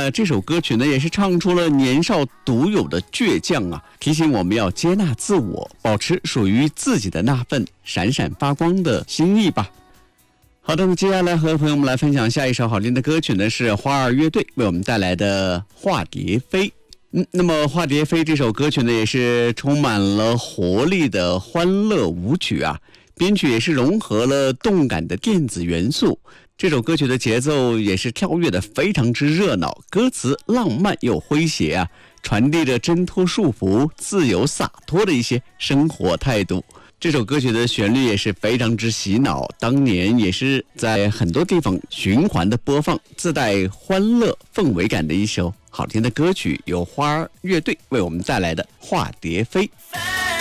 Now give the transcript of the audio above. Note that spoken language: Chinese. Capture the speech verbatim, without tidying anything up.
那这首歌曲呢，也是唱出了年少独有的倔强啊，提醒我们要接纳自我，保持属于自己的那份闪闪发光的心意吧。好的，那接下来和朋友们来分享下一首好听的歌曲呢，是花儿乐队为我们带来的《化蝶飞》。嗯，那么《化蝶飞》这首歌曲呢，也是充满了活力的欢乐舞曲啊，编曲也是融合了动感的电子元素。这首歌曲的节奏也是跳跃的非常之热闹，歌词浪漫又诙谐啊，传递着挣脱束缚、自由洒脱的一些生活态度。这首歌曲的旋律也是非常之洗脑，当年也是在很多地方循环的播放，自带欢乐氛围感的一首好听的歌曲，由花儿乐队为我们带来的《化蝶飞》。